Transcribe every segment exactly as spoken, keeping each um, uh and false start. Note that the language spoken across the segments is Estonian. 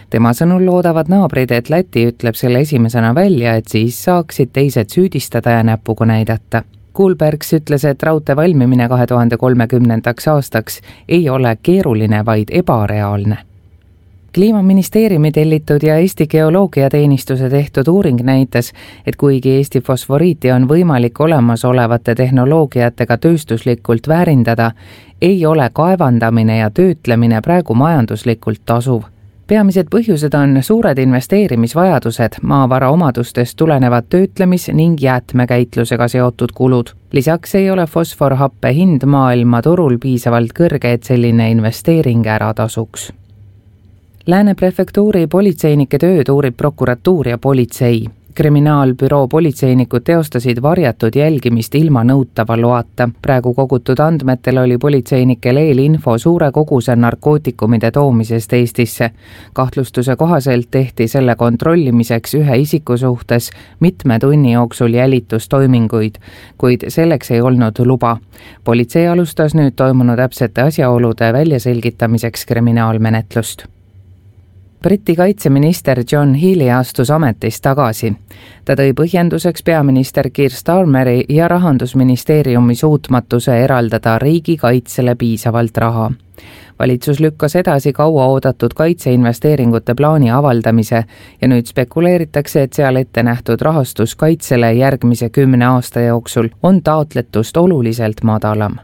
Tema sõnul loodavad naabrid, et Läti ütleb selle esimesena välja, et siis saaksid teised süüdistada ja näpuga näidata. Kuulbergs ütles, et raudtee valmimine kahe tuhande kolmekümnendaks aastaks ei ole keeruline, vaid ebareaalne. Kliimaministeeriumi tellitud ja Eesti Geoloogiateenistuse tehtud uuring näitas, et kuigi Eesti fosforiiti on võimalik olemasolevate tehnoloogiatega tööstuslikult väärindada, ei ole kaevandamine ja töötlemine praegu majanduslikult tasuv. Peamised põhjused on suured investeerimisvajadused, maavara omadustest tulenevad töötlemis- ning jäätmekäitlusega seotud kulud. Lisaks ei ole fosforhappe hind maailma turul piisavalt kõrge, et selline investeering ära tasuks. Lääne prefektuuri politseinike tööd uurib prokuratuur ja politsei. Kriminaalbüroo politseinikud teostasid varjatud jälgimist ilma nõutava loata. Praegu kogutud andmetel oli politseinikel eelinfo suure koguse narkootikumide toomisest Eestisse. Kahtlustuse kohaselt tehti selle kontrollimiseks ühe isiku suhtes mitme tunni jooksul jälitustoiminguid, kuid selleks ei olnud luba. Politsei alustas nüüd toimunud täpsete asjaolude väljaselgitamiseks kriminaalmenetlust. Briti kaitseminister John Healey astus ametist tagasi. Ta tõi põhjenduseks peaminister Keir Starmeri ja rahandusministeeriumi suutmatuse eraldada riigikaitsele piisavalt raha. Valitsus lükkas edasi kaua oodatud kaitseinvesteeringute plaani avaldamise ja nüüd spekuleeritakse, et seal ette nähtud rahastus kaitsele järgmise kümne aasta jooksul on taotletust oluliselt madalam.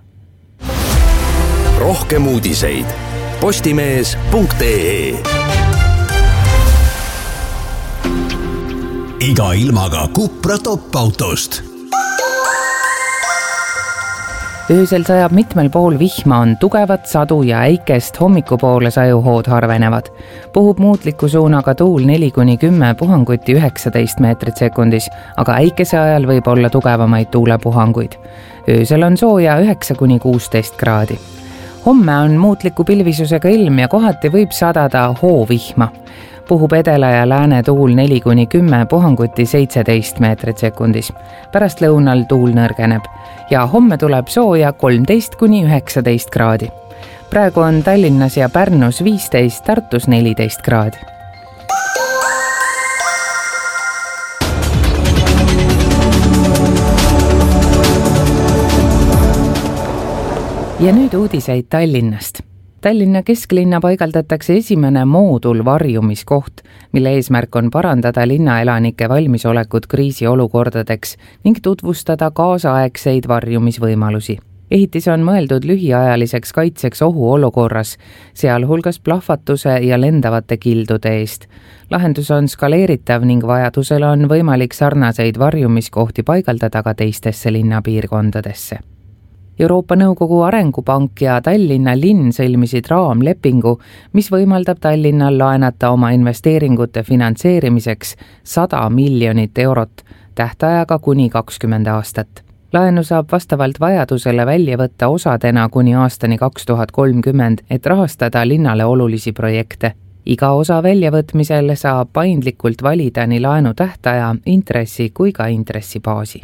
Rohkem uudiseid postimees punkt ee. Iga ilmaga Cupra top-autost. Öösel sajab mitmel pool vihma, on tugevat sadu ja äikest, hommikupoole sajuhood harvenevad. Puhub muutliku suunaga tuul neli kuni kümme, puhanguti üheksateist meetrit sekundis, aga äikese ajal võib olla tugevamaid tuulepuhanguid. Öösel on sooja üheksa kuni kuusteist kraadi. Homme on muutliku pilvisusega ilm ja kohati võib sadada hoovihma. Puhub edela ja lääne tuul neli kuni kümme, puhanguti seitseteist meetrit sekundis. Pärast lõunal tuul nõrgeneb ja homme tuleb sooja kolmteist kuni üheksateist kraadi. Praegu on Tallinnas ja Pärnus viisteist, Tartus neliteist kraadi. Ja nüüd uudiseid Tallinnast. Tallinna kesklinna paigaldatakse esimene moodul varjumiskoht, mille eesmärk on parandada linnaelanike valmisolekut kriisiolukordadeks ning tutvustada kaasaegseid varjumisvõimalusi. Ehitis on mõeldud lühiajaliseks kaitseks ohuolukorras, sealhulgas plahvatuse ja lendavate kildude eest. Lahendus on skaleeritav ning vajadusel on võimalik sarnaseid varjumiskohti paigaldada ka teistesse linnapiirkondadesse. Euroopa Nõukogu Arengupank ja Tallinna linn sõlmisid raamlepingu, mis võimaldab Tallinnal laenata oma investeeringute finantseerimiseks sada miljonit eurot, tähtajaga kuni kakskümmend aastat. Laenu saab vastavalt vajadusele välja võtta osadena kuni aastani kaks tuhat kolmkümmend, et rahastada linnale olulisi projekte. Iga osa väljavõtmisel saab paindlikult valida nii laenu tähtaja, intressi kui ka intressibaasi.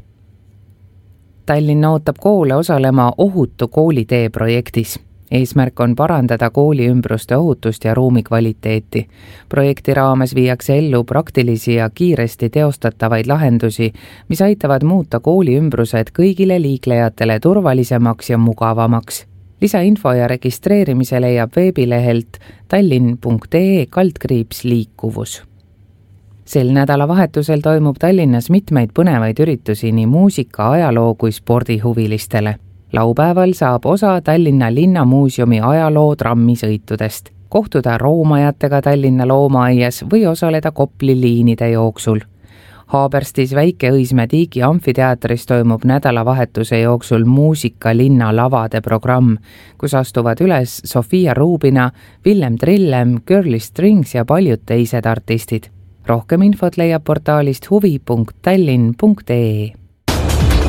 Tallinn ootab koole osalema ohutu koolitee projektis. Eesmärk on parandada kooli ümbruste ohutust ja ruumi kvaliteeti. Projekti raames viiakse ellu praktilisi ja kiiresti teostatavaid lahendusi, mis aitavad muuta kooli ümbrused kõigile liiklejatele turvalisemaks ja mugavamaks. Lisainfo ja registreerimise leiab veebilehelt tallinn punkt ee kaldkriips liikuvus. Sel nädalavahetusel toimub Tallinnas mitmeid põnevaid üritusi nii muusika, ajaloo kui spordihuvilistele. Laupäeval saab osa Tallinna Linnamuuseumi ajaloo trammisõitudest, kohtuda roomajatega Tallinna loomaaias või osaleda Kopli liinide jooksul. Haaberstis Väike-Õismäe Tiigi amfiteatris toimub nädalavahetuse jooksul muusika linna lavade programm, kus astuvad üles Sofia Rubina, Villem Trillem, Girly Strings ja paljud teised artistid. Rohkem infot leiab portaalist huvi punkt tallinn punkt ee.